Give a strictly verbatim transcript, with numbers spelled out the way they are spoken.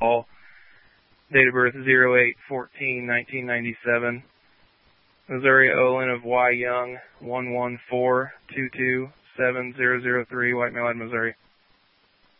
Paul. Date of birth zero eight fourteen nineteen ninety-seven. Missouri Olin of Y Young one one four two two seven zero zero three, White Male, Missouri.